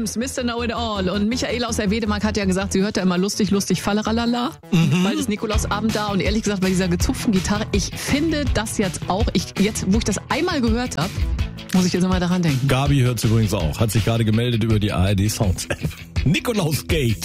Sims, Mr. Know-it-all. Und Michaela aus der Wedemark hat ja gesagt, sie hört ja immer lustig, falleralala. Bald ist Nikolausabend da. Und ehrlich gesagt, bei dieser gezupften Gitarre, ich finde das jetzt auch, jetzt, wo ich das einmal gehört habe, muss ich jetzt nochmal daran denken. Gabi hört es übrigens auch. Hat sich gerade gemeldet über die ARD Sounds App. Nikolaus Gate.